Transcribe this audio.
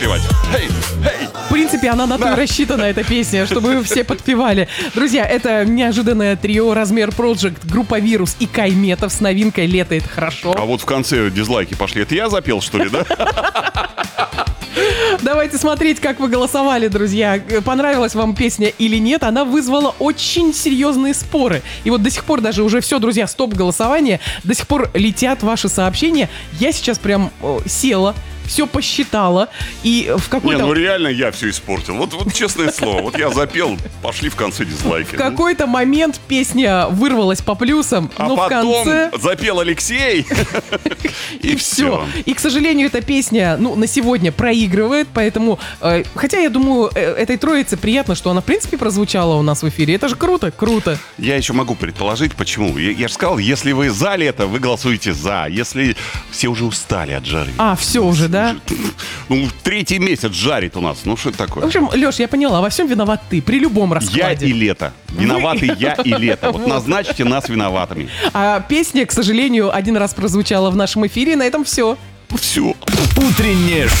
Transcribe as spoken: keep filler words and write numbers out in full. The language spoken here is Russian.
певать. Эй, эй. В принципе, она на то и рассчитана, эта песня, чтобы все подпевали. Друзья, это неожиданное трио «Размер Project», группа «Вирус» и Кай Метов с новинкой «Лето — это хорошо». А вот в конце дизлайки пошли. Это я запел, что ли, да? Давайте смотреть, как вы голосовали, друзья. Понравилась вам песня или нет? Она вызвала очень серьезные споры. И вот до сих пор даже уже все, друзья, стоп голосование. До сих пор летят ваши сообщения. Я сейчас прям э, села, все посчитала. И в Не, какой-то... ну реально я все испортил. Вот, вот честное слово. Вот я запел, пошли в конце дизлайки. В какой-то момент песня вырвалась по плюсам, А но в потом конце... запел Алексей. И все. И, к сожалению, эта песня, ну, на сегодня проигрывает, поэтому... э, хотя, я думаю, э, этой троице приятно, что она, в принципе, прозвучала у нас в эфире. Это же круто, круто. Я еще могу предположить, почему. Я, я же сказал, если вы за лето, вы голосуете за. Если все уже устали от жары. А, все уже, да? Ну, третий месяц жарит у нас. Ну, что это В такое? общем, Леш, я поняла, во всем виноват ты, при любом Я раскладе. и лето. Виноваты Вы- я и лето. Вот Вот. назначьте нас виноватыми. А песня, к сожалению, один раз прозвучала в нашем эфире, и на этом все. Все. Утреннее